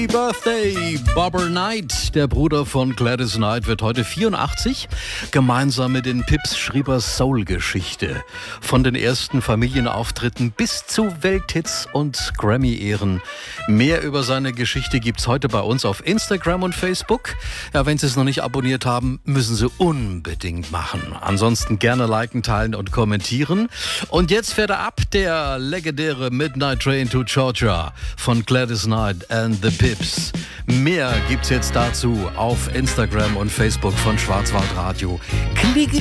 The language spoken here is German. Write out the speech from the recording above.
Birthday, Bobber Knight. Der Bruder von Gladys Knight wird heute 84. Gemeinsam mit den Pips schrieb er Soul-Geschichte. Von den ersten Familienauftritten bis zu Welthits und Grammy-Ehren. Mehr über seine Geschichte gibt's heute bei uns auf Instagram und Facebook. Ja, wenn Sie es noch nicht abonniert haben, müssen Sie unbedingt machen. Ansonsten gerne liken, teilen und kommentieren. Und jetzt fährt er ab, der legendäre Midnight Train to Georgia von Gladys Knight and the Pips. Mehr gibt's jetzt dazu auf Instagram und Facebook von Schwarzwaldradio. Klicke